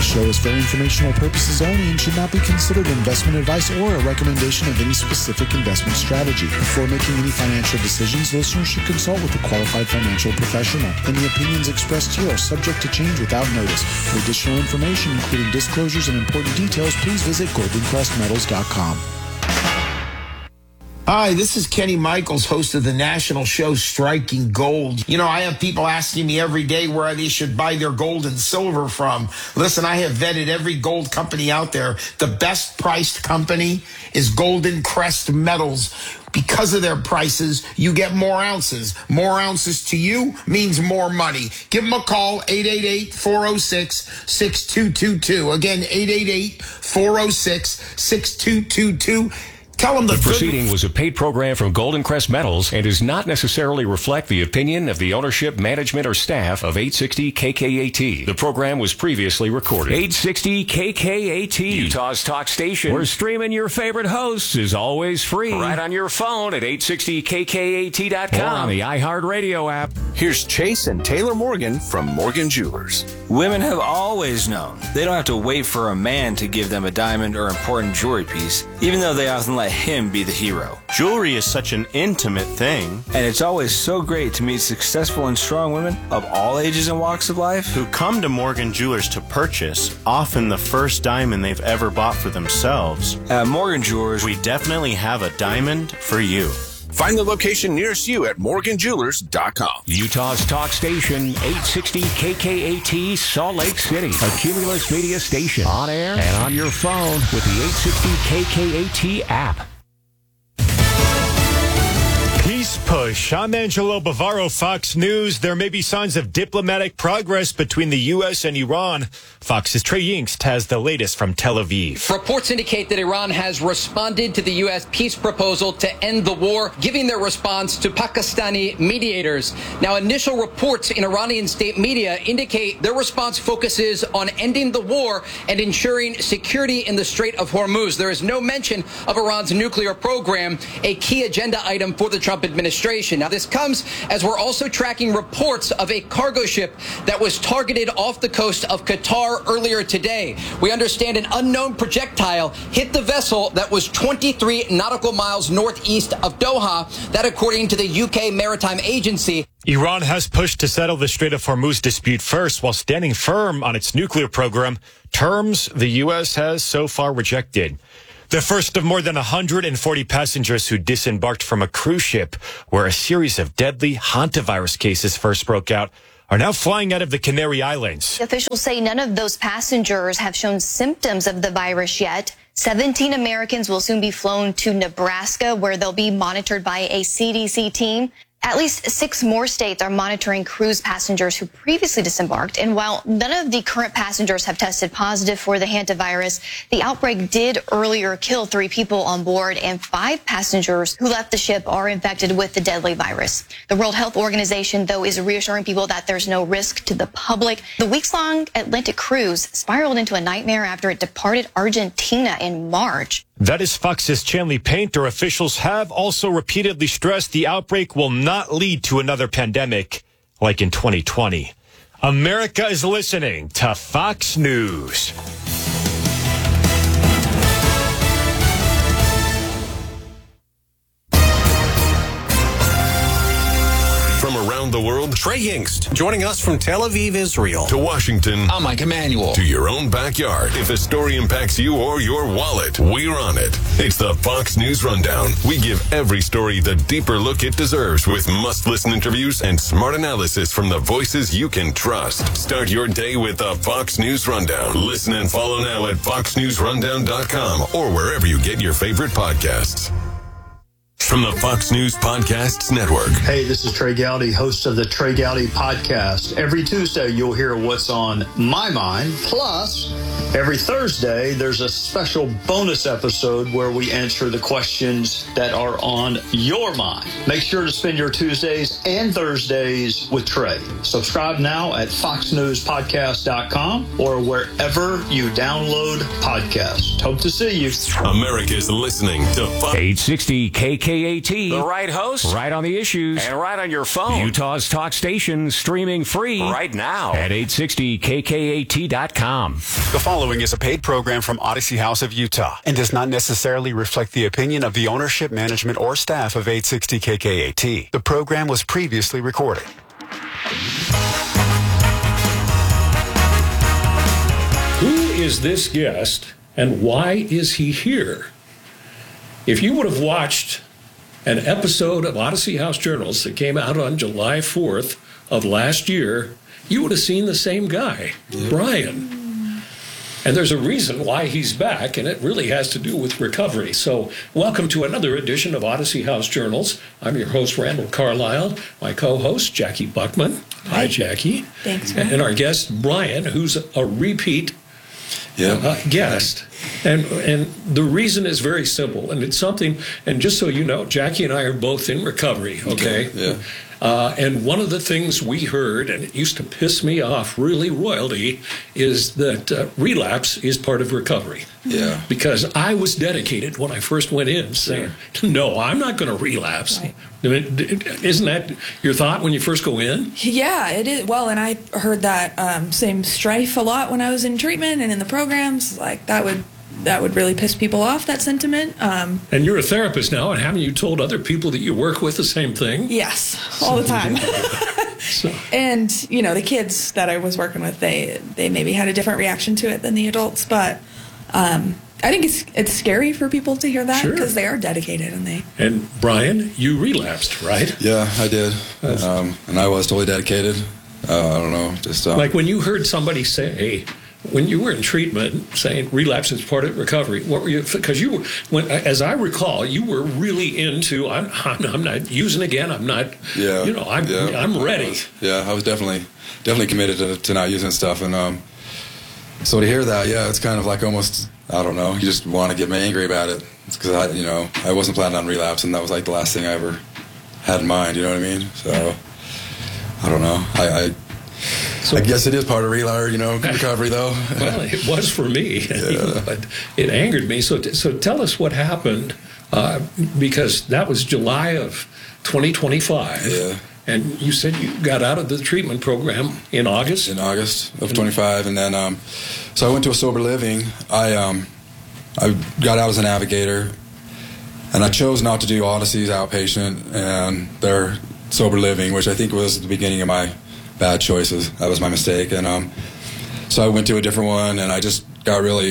show is for informational purposes only and should not be considered investment advice or a recommendation of any specific investment strategy. Before making any financial decisions, listeners should consult with a qualified financial professional. Any opinions expressed here are subject to change without notice. For additional information, including disclosures and important details, please visit goldencrestmetals.com. Hi, this is Kenny Michaels, host of the national show Striking Gold. You know, I have people asking me every day where they should buy their gold and silver from. Listen, I have vetted every gold company out there. The best priced company is Golden Crest Metals. Because of their prices, you get more ounces. More ounces to you means more money. Give them a call, 888-406-6222. Again, 888-406-6222. Tell them the proceeding was a paid program from Golden Crest Metals and does not necessarily reflect the opinion of the ownership, management, or staff of 860 KKAT. The program was previously recorded. 860 KKAT, Utah's talk station, where streaming your favorite hosts is always free. Right on your phone at 860kkat.com or on the iHeartRadio app. Here's Chase and Taylor Morgan from Morgan Jewelers. Women have always known they don't have to wait for a man to give them a diamond or important jewelry piece, even though they often let him be the hero. Jewelry is such an intimate thing. And it's always so great to meet successful and strong women of all ages and walks of life who come to Morgan Jewelers to purchase often the first diamond they've ever bought for themselves. At Morgan Jewelers, we definitely have a diamond for you. Find the location nearest you at morganjewelers.com. Utah's talk station, 860 KKAT, Salt Lake City. A Cumulus Media station. On air and on your phone with the 860 KKAT app. Peace push. I'm Angelo Bavaro, Fox News. There may be signs of diplomatic progress between the U.S. and Iran. Fox's Trey Yingst has the latest from Tel Aviv. Reports indicate that Iran has responded to the U.S. peace proposal to end the war, giving their response to Pakistani mediators. Now, initial reports in Iranian state media indicate their response focuses on ending the war and ensuring security in the Strait of Hormuz. There is no mention of Iran's nuclear program, a key agenda item for the Trump administration. Now, this comes as we're also tracking reports of a cargo ship that was targeted off the coast of Qatar earlier today. We understand an unknown projectile hit the vessel that was 23 nautical miles northeast of Doha, that according to the UK Maritime Agency. Iran has pushed to settle the Strait of Hormuz dispute first while standing firm on its nuclear program, terms the U.S. has so far rejected. The first of more than 140 passengers who disembarked from a cruise ship where a series of deadly hantavirus cases first broke out are now flying out of the Canary Islands. Officials say none of those passengers have shown symptoms of the virus yet. 17 Americans will soon be flown to Nebraska, where they'll be monitored by a CDC team. At least 6 more states are monitoring cruise passengers who previously disembarked. And while none of the current passengers have tested positive for the hantavirus, the outbreak did earlier kill 3 people on board, and 5 passengers who left the ship are infected with the deadly virus. The World Health Organization, though, is reassuring people that there's no risk to the public. The weeks-long Atlantic cruise spiraled into a nightmare after it departed Argentina in March. That is Fox's Chanley Painter. Officials have also repeatedly stressed the outbreak will not lead to another pandemic like in 2020. America is listening to Fox News. From around the world, Trey Yingst, joining us from Tel Aviv, Israel. To Washington, I'm Mike Emanuel. To your own backyard. If a story impacts you or your wallet, we're on it. It's the Fox News Rundown. We give every story the deeper look it deserves with must-listen interviews and smart analysis from the voices you can trust. Start your day with the Fox News Rundown. Listen and follow now at foxnewsrundown.com or wherever you get your favorite podcasts. From the Fox News Podcasts Network. Hey, this is Trey Gowdy, host of the Trey Gowdy Podcast. Every Tuesday, you'll hear what's on my mind. Plus, every Thursday, there's a special bonus episode where we answer the questions that are on your mind. Make sure to spend your Tuesdays and Thursdays with Trey. Subscribe now at foxnewspodcast.com or wherever you download podcasts. Hope to see you. America's listening to 860 KK. KKAT. The right host, Right on the issues. and right on your phone. Utah's talk station, streaming free Right now. at 860KKAT.com. The following is a paid program from Odyssey House of Utah and does not necessarily reflect the opinion of the ownership, management, or staff of 860 KKAT. The program was previously recorded. Who is this guest and why is he here? If you would have watched an episode of Odyssey House Journals that came out on July 4th of last year, you would have seen the same guy, Brian. And there's a reason why he's back, and it really has to do with recovery. So welcome to another edition of Odyssey House Journals. I'm your host, Randall Carlisle. My co-host, Jackie Buckman. Hi, Jackie. Thanks, man. And our guest, Brian, who's a repeat guest. And the reason is very simple, and it's something, and just so you know, Jackie and I are both in recovery, okay? Yeah. And one of the things we heard, and it used to piss me off really royally, is that relapse is part of recovery. Yeah. Because I was dedicated when I first went in, saying, no, I'm not going to relapse. Right. Isn't that your thought when you first go in? Yeah, it is. Well, and I heard that same strife a lot when I was in treatment and in the programs. Like that would really piss people off, that sentiment. And you're a therapist now, and haven't you told other people that you work with the same thing? Yes, all the time. So. And, you know, the kids that I was working with, they maybe had a different reaction to it than the adults. But I think it's scary for people to hear that because they are dedicated and they... And Brian, you relapsed, right? Yeah, I did. And I was totally dedicated. I don't know, just... like when you heard somebody say... When you were in treatment, saying relapse is part of recovery, what were you? Because you were, as I recall, you were really into. I'm not using again. I'm not. Yeah. You know, I'm ready. I was definitely committed to not using stuff, and so to hear that, it's kind of like almost, I don't know. You just want to get me angry about it. It's because I wasn't planning on relapse, and that was like the last thing I ever had in mind. You know what I mean? So I don't know. I guess it is part of recovery, though. Well, it was for me, but it angered me. So tell us what happened, because that was July of 2025. Yeah. And you said you got out of the treatment program in August? In August of 25. And then, so I went to a sober living. I got out as a navigator, and I chose not to do Odyssey's outpatient and their sober living, which I think was the beginning of my bad choices. That was my mistake. And so I went to a different one, and I just got really,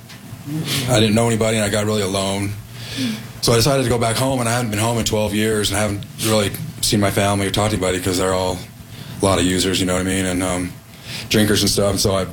I didn't know anybody, and I got really alone. So I decided to go back home, and I hadn't been home in 12 years, and I haven't really seen my family or talked to anybody because they're all a lot of users, you know what I mean, and drinkers and stuff. And so I